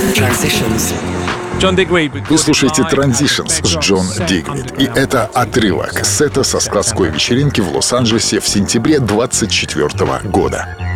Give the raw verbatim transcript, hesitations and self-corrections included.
Transitions. Вы слушаете Transitions с Джон Дигвид. И это отрывок сета со складской вечеринки в Лос-Анджелесе в сентябре двадцать четвёртого года.